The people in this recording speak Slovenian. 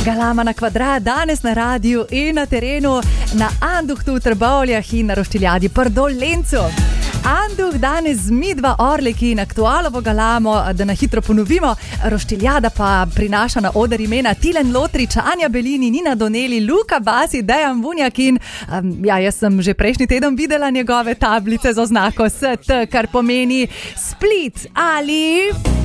Galama na kvadrat, danes na radiju in na terenu, na Anduhtu v Trbovljah in na Roštiljadi Prdolencu. Anduh danes z midva Orleki in Aktualovo Galamo, da na hitro ponovimo. Roštiljada pa prinaša na oder imena Tilen Lotrič, Anja Belini, Nina Doneli, Luka Basi, Dejan Vunjak in jaz sem že prejšnji teden videla njegove tablice z oznako ST, kar pomeni Split ali...